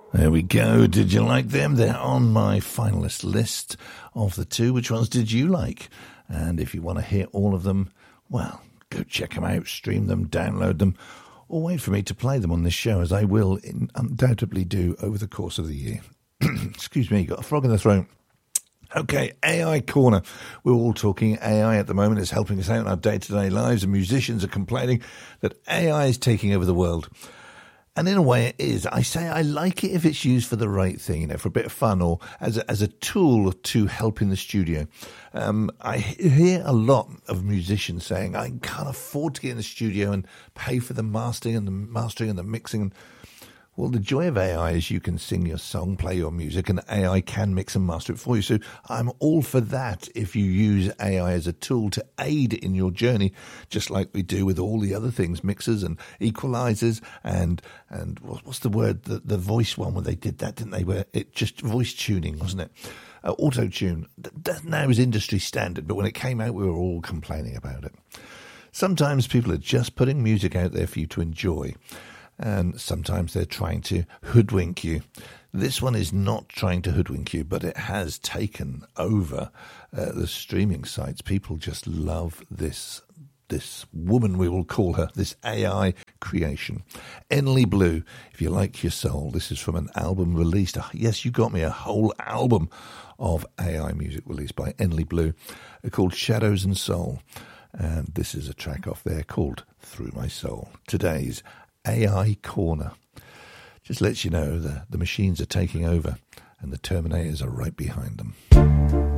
There we go. Did you like them? They're on my finalist list of the two. Which ones did you like? And if you want to hear all of them, well, go check them out, stream them, download them, or wait for me to play them on this show, as I will undoubtedly do over the course of the year. Excuse me, got a frog in the throat. Okay, AI Corner. We're all talking AI at the moment. It's helping us out in our day-to-day lives, and musicians are complaining that AI is taking over the world. And in a way it is. I say I like it if it's used for the right thing, for a bit of fun or as a tool to help in the studio. I hear a lot of musicians saying, I can't afford to get in the studio and pay for the mastering and the mixing. Well, the joy of AI is you can sing your song, play your music, and AI can mix and master it for you. So I'm all for that if you use AI as a tool to aid in your journey, just like we do with all the other things, mixers and equalizers and what's the word, the voice one where they did that, didn't they? Where it just voice tuning, wasn't it? Auto-tune. That now is industry standard, but when it came out, we were all complaining about it. Sometimes people are just putting music out there for you to enjoy. And sometimes they're trying to hoodwink you. This one is not trying to hoodwink you, but it has taken over the streaming sites. People just love this woman, we will call her, this AI creation. Henley Blue, If You Like Your Soul. This is from an album released. Yes, you got me, a whole album of AI music released by Henley Blue called Shadows and Soul. And this is a track off there called Through My Soul. Today's AI Corner. Just lets you know the machines are taking over and the Terminators are right behind them.